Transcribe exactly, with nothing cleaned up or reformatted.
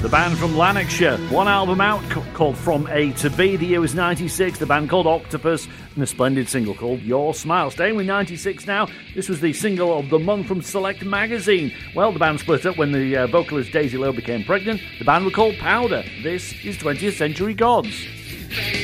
The band from Lanarkshire, one album out c- called From A to B. The year was ninety-six. The band called Octopus, and a splendid single called Your Smile. Staying with ninety-six now, this was the single of the month from Select magazine. Well, the band split up when the uh, vocalist Daisy Lowe became pregnant. The band were called Powder. This is twentieth Century Gods.